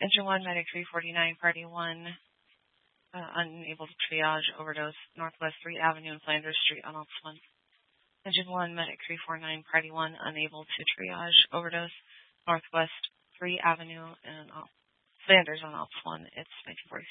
Engine 1, Medic 349, Party 1, unable to triage, overdose, Northwest 3 Avenue and Flanders Street on Ops 1. Engine 1, Medic 349, Party 1, unable to triage, overdose, Northwest 3 Avenue and Flanders on Ops 1. It's 1946.